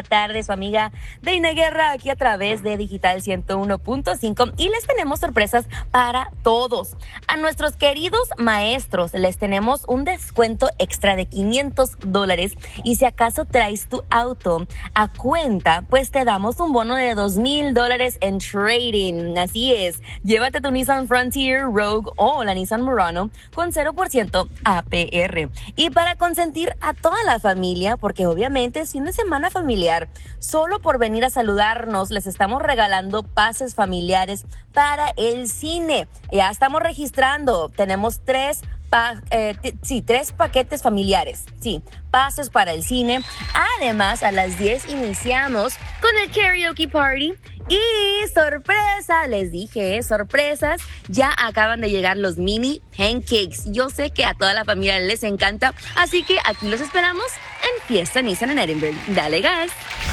tarde, su amiga Deina Guerra aquí a través de Digital 101.5 y les tenemos sorpresas para todos. A nuestros queridos maestros les tenemos un descuento extra de $500 y si acaso traes tu auto a cuenta, pues te damos un bono de $2,000 en trading. Así es, llévate tu Nissan Frontier, Rogue o la Nissan Murano con 0% APR. Y para consentir a toda la familia, porque obviamente es fin de semana familiar, solo por venir a saludarnos les estamos regalando pases familiares para el cine. Ya estamos registrando, tenemos tres paquetes familiares, sí, pases para el cine. Además, a las 10 iniciamos con el karaoke party. Y sorpresa, les dije, sorpresas, ya acaban de llegar los mini pancakes. Yo sé que a toda la familia les encanta, así que aquí los esperamos en Fiesta Nissan en Edinburgh. Dale gas.